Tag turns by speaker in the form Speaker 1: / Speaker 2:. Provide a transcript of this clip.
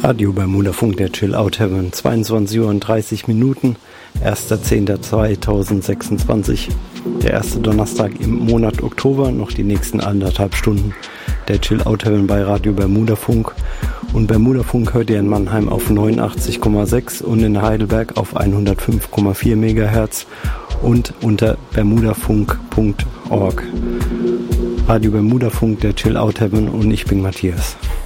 Speaker 1: Radio Bermudafunk, der Chill Out Heaven, 22:30 Uhr, 1.10.2026, der erste Donnerstag im Monat Oktober, noch die nächsten 1,5 Stunden der Chill Out Heaven bei Radio Bermudafunk. Und Bermudafunk hört ihr in Mannheim auf 89,6 und in Heidelberg auf 105,4 MHz und unter bermudafunk.org. Radio Bermudafunk, der Chill Out Heaven, und ich bin Matthias.